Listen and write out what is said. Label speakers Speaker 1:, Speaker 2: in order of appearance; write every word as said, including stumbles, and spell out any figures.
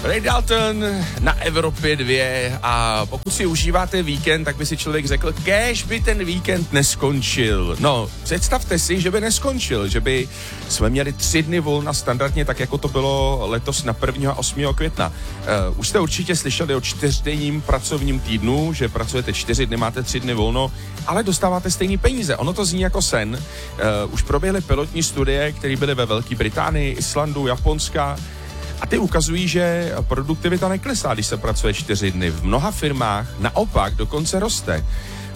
Speaker 1: Ray Dalton na Evropě dvě a pokud si užíváte víkend, tak by si člověk řekl, kéž by ten víkend neskončil. No, představte si, že by neskončil, že by jsme měli tři dny volna standardně, tak jako to bylo letos na prvního a osmého května. Uh, už jste určitě slyšeli o čtyřdenním pracovním týdnu, že pracujete čtyři dny, máte tři dny volno, ale dostáváte stejný peníze. Ono to zní jako sen. Uh, už proběhly pilotní studie, které byly ve Velké Británii, Islandu, Japonska. A ty ukazují, že produktivita neklesá, když se pracuje čtyři dny. V mnoha firmách naopak dokonce roste.